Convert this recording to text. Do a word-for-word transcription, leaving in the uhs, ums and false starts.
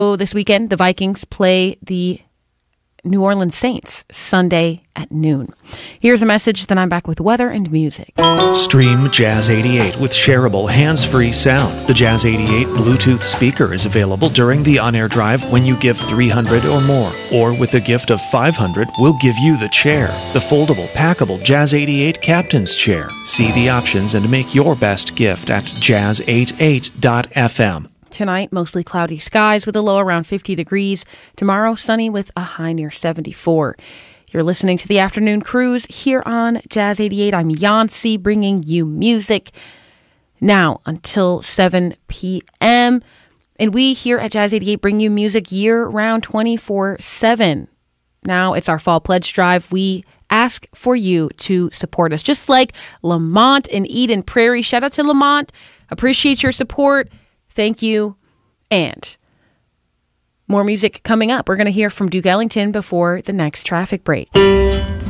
This weekend, the Vikings play the New Orleans Saints Sunday at noon. Here's a message, then I'm back with weather and music. Stream Jazz eighty-eight with shareable hands-free sound. The Jazz eighty-eight Bluetooth speaker is available during the on-air drive when you give three hundred or more. Or with a gift of five hundred, we'll give you the chair, the foldable, packable Jazz eighty-eight Captain's Chair. See the options and make your best gift at jazz eighty-eight dot f m. Tonight, mostly cloudy skies with a low around fifty degrees. Tomorrow, sunny with a high near seventy-four. You're listening to the Afternoon Cruise here on Jazz eighty-eight. I'm Yancy, bringing you music now until seven p.m. And we here at Jazz eighty-eight bring you music year-round, twenty-four seven. Now it's our Fall Pledge Drive. We ask for you to support us, just like Lamont in Eden Prairie. Shout out to Lamont. Appreciate your support. Thank you. And more music coming up. We're going to hear from Duke Ellington before the next traffic break.